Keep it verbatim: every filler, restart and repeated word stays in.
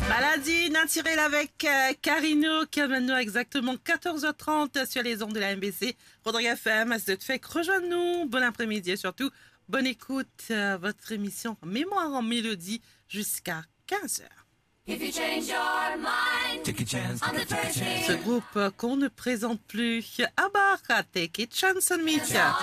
Maladie naturelle avec euh, Carino qui est maintenant exactement quatorze heures trente sur les ondes de la M B C. Rodrigue F M, de fait, rejoins-nous. Bon après-midi et surtout, bonne écoute. Euh, votre émission Mémoire en Mélodie jusqu'à quinze heures. If you change your mind, Take a chance, on the first day. Ce groupe euh, qu'on ne présente plus, Abba, Take It Chance on Me.